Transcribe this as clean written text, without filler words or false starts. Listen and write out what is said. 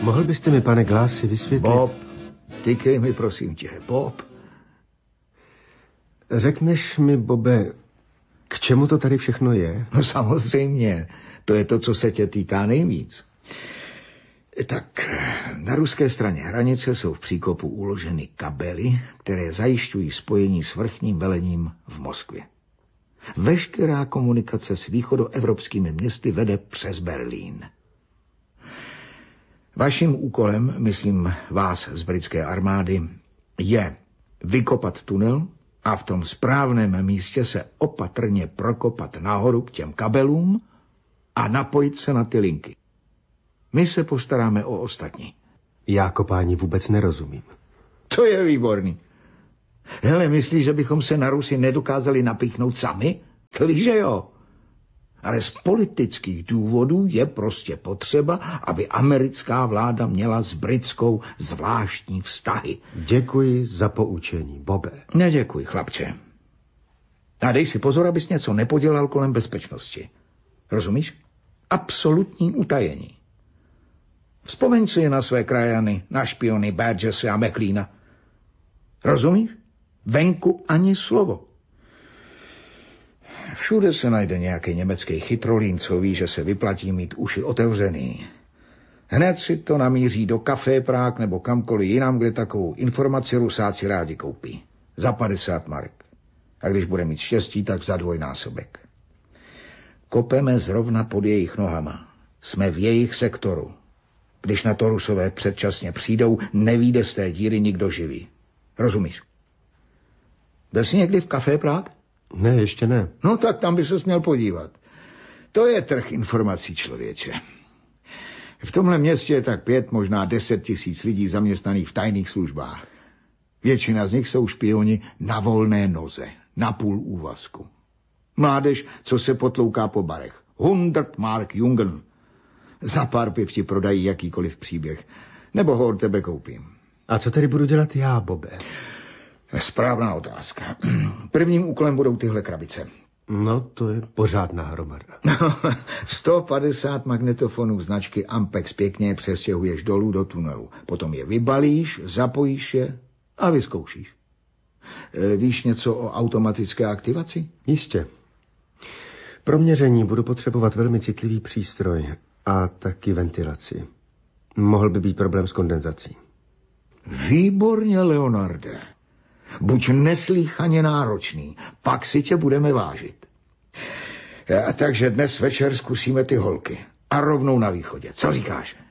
Mohl byste mi, pane Glássi, vysvětlit... Bob, tykej mi, prosím tě, Bob. Řekneš mi, Bobe, k čemu to tady všechno je? No samozřejmě, to je to, co se tě týká nejvíc. Tak, na ruské straně hranice jsou v příkopu uloženy kabely, které zajišťují spojení s vrchním velením v Moskvě. Veškerá komunikace s východoevropskými městy vede přes Berlín. Vaším úkolem, myslím vás z britské armády, je vykopat tunel a v tom správném místě se opatrně prokopat nahoru k těm kabelům a napojit se na ty linky. My se postaráme o ostatní. Já kopání vůbec nerozumím. To je výborný. Hele, myslíš, že bychom se na Rusy nedokázali napíchnout sami? To víš, že jo. Ale z politických důvodů je prostě potřeba, aby americká vláda měla s britskou zvláštní vztahy. Děkuji za poučení, Bobe. Neděkuji, chlapče. A dej si pozor, abys něco nepodělal kolem bezpečnosti. Rozumíš? Absolutní utajení. Vzpomeň si na své krajany, na špiony Burgesse a McLeana. Rozumíš? Venku ani slovo. Všude se najde nějaký německý chytrolín, co ví, že se vyplatí mít uši otevřený. Hned si to namíří do Café Prague nebo kamkoliv jinam, kde takovou informaci Rusáci rádi koupí. Za 50 mark. A když bude mít štěstí, tak za dvojnásobek. Kopeme zrovna pod jejich nohama. Jsme v jejich sektoru. Když na to Rusové předčasně přijdou, nevyjde z té díry nikdo živý. Rozumíš? Byl jsi někdy v Café Prague? Ne, ještě ne. No tak tam by ses měl podívat. To je trh informací, člověče. V tomhle městě je tak 5, možná 10 tisíc lidí zaměstnaných v tajných službách. Většina z nich jsou špioni na volné noze, na půl úvazku. Mládež, co se potlouká po barech. 100 mark Jungen. Za pár piv ti prodají jakýkoliv příběh. Nebo ho od tebe koupím. A co tedy budu dělat já, Bobe? Správná otázka. Prvním úkolem budou tyhle krabice. No, to je pořádná hromada. 150 magnetofonů značky Ampex pěkně přestěhuješ dolů do tunelu. Potom je vybalíš, zapojíš je a vyzkoušíš. Víš něco o automatické aktivaci? Jistě. Pro měření budu potřebovat velmi citlivý přístroj a taky ventilaci. Mohl by být problém s kondenzací. Výborně, Leonarde. Buď neslýchaně náročný, pak si tě budeme vážit. Takže dnes večer zkusíme ty holky. A rovnou na východě. Co říkáš?